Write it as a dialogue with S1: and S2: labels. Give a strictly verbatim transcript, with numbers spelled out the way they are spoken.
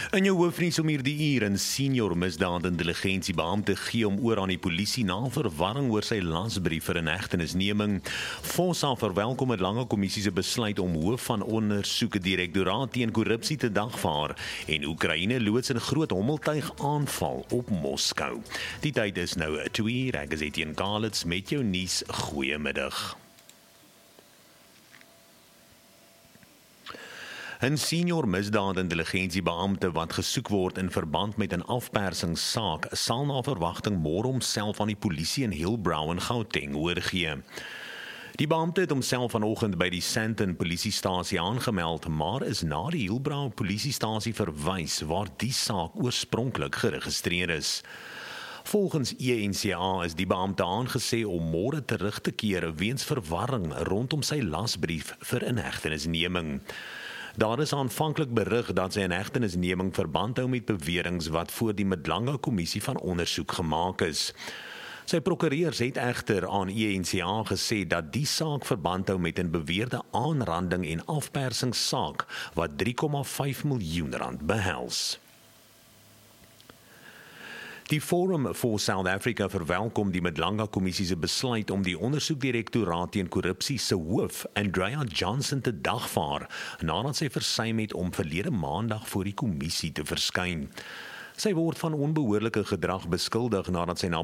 S1: In jou hoofnuus om hierdie uur, 'n senior misdaad-intelligensiebeampte gee om oor aan die polisie na verwarring oor sy lasbrief vir inhegtenisneming. Fossa verwelkom 'n lange kommissie se besluit om hoof van ondersoeke direktoraat teen korrupsie te dagvaar en Oekraïne loods 'n groot hommeltuig aanval op Moskou. Die tyd is nou twee uur, ek is Etienne Kalitz met jou nuus. Goeiemiddag. 'n senior misdaad-intelligensiebeampte wat gesoek word in verband met 'n afpersingssaak sal na verwagting môre homself aan die polisie in Hillbrow in Gauteng oorgee. Die beampte het homself vanoggend by die Sandton polisiestasie aangemeld, maar is na die Hillbrow polisiestasie verwys waar die saak oorspronklik geregistreer is. Volgens E N C A is die beampte aangesê om môre terug te keer weens verwarring rondom sy lasbrief vir inhegtenisneming. Daar is aanvanklik berig dat sy inhegtenisneming verband hou met beweringe wat voor die Madlanga kommissie van ondersoek gemaak is. Sy prokureurs het egter aan E N C A gesê dat die saak verband hou met 'n beweerde aanranding en afpersingssaak wat drie komma vyf miljoen rand behels. Die Forum for South Africa verwelkom die Madlanga-kommissie se besluit om die ondersoekdirektoraat teen korrupsie se hoof, Andrea Johnson, te dagvaar, nadat sy versuim het om verlede maandag voor die kommissie te verskyn. Sy word van onbehoorlike gedrag beskuldig nadat sy na